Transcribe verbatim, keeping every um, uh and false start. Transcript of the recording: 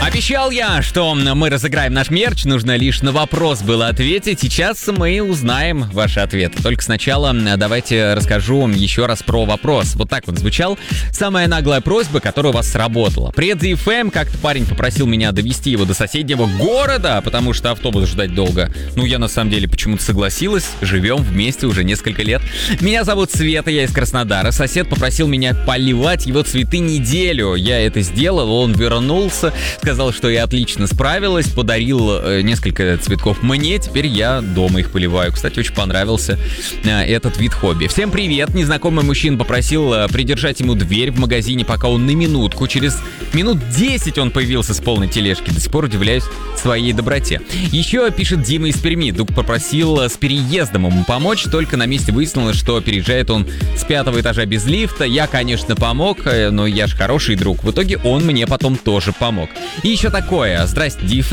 Обещал я, что мы разыграем наш мерч, нужно лишь на вопрос было ответить. Сейчас мы узнаем ваши ответы. Только сначала давайте расскажу еще раз про вопрос. Вот так вот звучал. Самая наглая просьба, которая у вас сработала. Привет, зи эф эм. Как-то парень попросил меня довести его до соседнего города, потому что автобус ждать долго. Ну, я на самом деле почему-то согласилась. Живем вместе уже несколько лет. Меня зовут Света, я из Краснодара. Сосед попросил меня поливать его цветы неделю. Я это сделал, он вернулся, сказал, что я отлично справилась, подарил э, несколько цветков мне, теперь я дома их поливаю. Кстати, очень понравился э, этот вид хобби. Всем привет! Незнакомый мужчина попросил э, придержать ему дверь в магазине, пока он на минутку. Через минут десять он появился с полной тележки. До сих пор удивляюсь своей доброте. Еще пишет Дима из Перми. Друг попросил с переездом ему помочь, только на месте выяснилось, что переезжает он с пятого этажа без лифта. Я, конечно, помог, но я же хороший друг. В итоге он мне потом тоже помог. И еще такое. Здрасте, ди эф